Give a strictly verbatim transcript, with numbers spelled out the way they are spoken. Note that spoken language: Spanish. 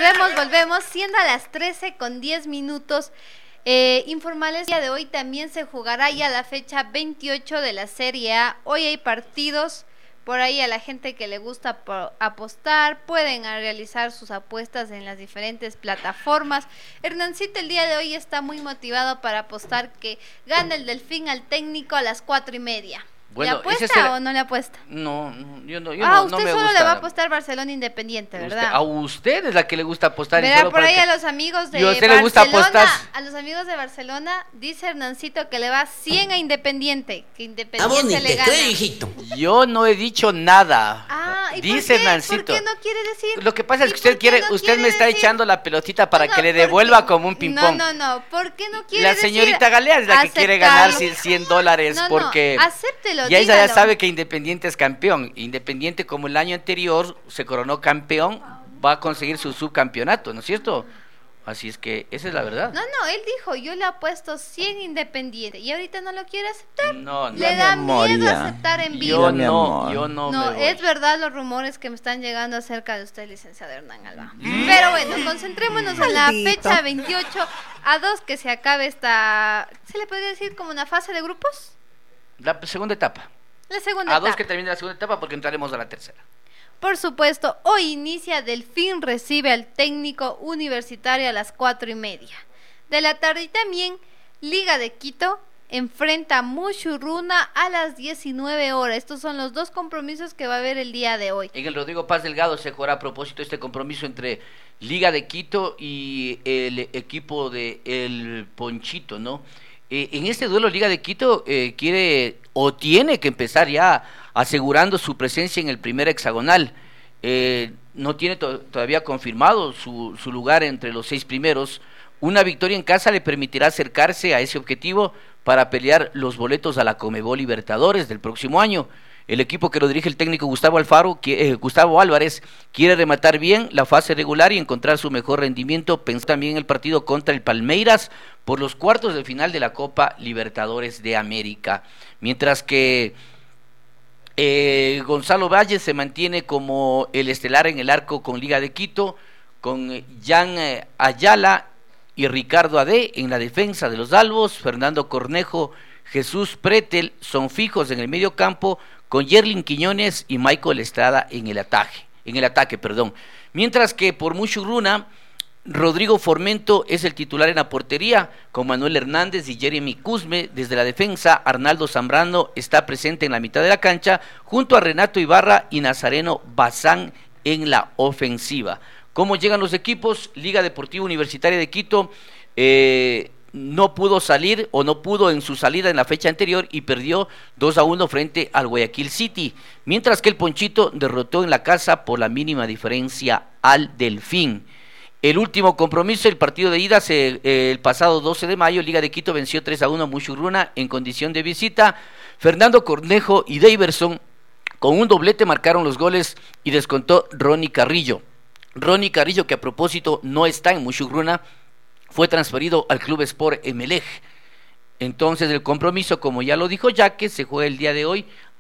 volvemos, volvemos, siendo a las trece con diez minutos. Eh, informales, el día de hoy también se jugará ya la fecha veintiocho de la Serie A. Hoy hay partidos, por ahí a la gente que le gusta apostar, pueden realizar sus apuestas en las diferentes plataformas. Hernancito el día de hoy está muy motivado para apostar que gane el Delfín al Técnico a las cuatro y media. Bueno, ¿le apuesta ese será... o no le apuesta? No, no yo no, yo ah, no, usted no me solo gusta. le va a apostar Barcelona Independiente, ¿verdad? Usted, a usted es la que le gusta apostar. Verá, y solo por ahí que... a los amigos de ¿Y a usted Barcelona, le gusta apostar? A los amigos de Barcelona, dice Hernancito que le va cien a Independiente, que Independiente a vos ni le te gana. creo, hijito. Yo no he dicho nada. Ah, ¿y dice por qué? Hernancito. ¿Por qué no quiere decir? Lo que pasa es que usted quiere, no usted me está decir? echando la pelotita para no, que le ¿por devuelva qué? como un ping No, pong. no, no, ¿por qué no quiere La decir? señorita Galea es la que quiere ganar cien dólares no, no, porque acéptelo, ya ella dígalo. ya sabe que Independiente es campeón. Independiente, como el año anterior se coronó campeón, va a conseguir su subcampeonato, ¿no es cierto? Así es que esa es la verdad. No, no, él dijo, yo le apuesto cien Independiente y ahorita no lo quiere aceptar. No, no. Le da miedo aceptar en vivo. Yo no, yo no. No, me voy. es verdad los rumores que me están llegando acerca de usted, licenciado Hernán Alba. Mm. Pero bueno, concentrémonos en la fecha veintiocho, a dos que se acabe esta, ¿se le podría decir como una fase de grupos? La segunda etapa. La segunda a etapa. dos que termine la segunda etapa porque entraremos a la tercera. Por supuesto, hoy inicia Delfín recibe al Técnico Universitario a las cuatro y media de la tarde y también Liga de Quito enfrenta a Mushurruna a las diecinueve horas. Estos son los dos compromisos que va a haber el día de hoy. En el Rodrigo Paz Delgado se jugará a propósito este compromiso entre Liga de Quito y el equipo de El Ponchito, ¿no? Eh, en este duelo Liga de Quito eh, quiere o tiene que empezar ya asegurando su presencia en el primer hexagonal. Eh, no tiene to- todavía confirmado su, su lugar entre los seis primeros. Una victoria en casa le permitirá acercarse a ese objetivo para pelear los boletos a la Conmebol Libertadores del próximo año. El equipo que lo dirige el técnico Gustavo Alfaro, que, eh, Gustavo Álvarez, quiere rematar bien la fase regular y encontrar su mejor rendimiento. Pensó también en el partido contra el Palmeiras por los cuartos de final de la Copa Libertadores de América. Mientras que eh, Gonzalo Valle se mantiene como el estelar en el arco con Liga de Quito, con Jan eh, Ayala y Ricardo Ade en la defensa de los albos. Fernando Cornejo, Jesús Pretel son fijos en el medio campo, con Yerlin Quiñones y Michael Estrada en el ataque, en el ataque, perdón. Mientras que por Mushurruna, Rodrigo Formento es el titular en la portería, con Manuel Hernández y Jeremy Cusme. Desde la defensa, Arnaldo Zambrano está presente en la mitad de la cancha, junto a Renato Ibarra y Nazareno Bazán en la ofensiva. ¿Cómo llegan los equipos? Liga Deportiva Universitaria de Quito eh, no pudo salir o no pudo en su salida en la fecha anterior y perdió dos a uno frente al Guayaquil City, mientras que el Ponchito derrotó en la casa por la mínima diferencia al Delfín. El último compromiso, el partido de ida, se, eh, el pasado doce de mayo, Liga de Quito venció tres a uno a Mushurruna en condición de visita. Fernando Cornejo y Daverson con un doblete marcaron los goles y descontó Ronnie Carrillo. Ronnie Carrillo, que a propósito no está en Mushurruna, fue transferido al Club Sport Emelec. Entonces el compromiso, como ya lo dijo Jaque, se juega el día de hoy